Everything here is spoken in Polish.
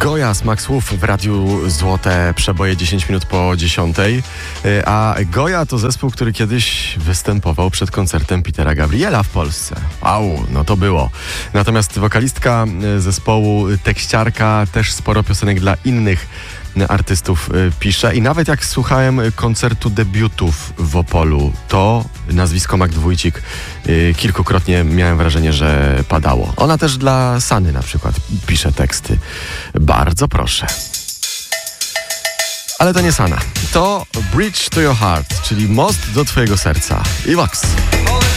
Goja, smak słów w Radiu Złote Przeboje 10 minut po 10. A Goja to zespół, który kiedyś występował przed koncertem Petera Gabriela w Polsce. Au, no to było. Natomiast wokalistka zespołu, tekściarka, też sporo piosenek dla innych artystów pisze i nawet jak słuchałem koncertu debiutów w Opolu, to nazwisko Magdy Wójcik kilkukrotnie miałem wrażenie, że padało. Ona też dla Sany na przykład pisze teksty. Bardzo proszę. Ale to nie Sana. To Bridge to Your Heart, czyli most do twojego serca. I Vox.